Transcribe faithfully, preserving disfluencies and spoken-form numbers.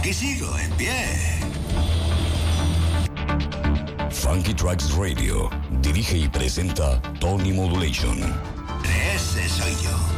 Aquí sigo, en pie. Funky Tracks Radio dirige y presenta Tony Modulation. Ese soy yo.